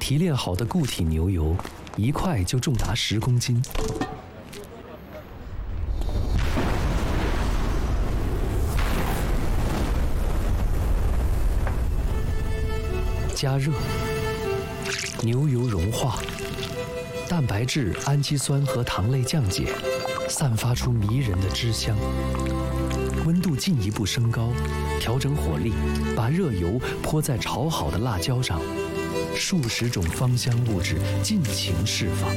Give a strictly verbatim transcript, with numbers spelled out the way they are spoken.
提炼好的固体牛油，一块就重达十公斤。加热，牛油融化，蛋白质、氨基酸和糖类降解，散发出迷人的汁香。温度进一步升高，调整火力，把热油泼在炒好的辣椒上，数十种芳香物质尽情释放。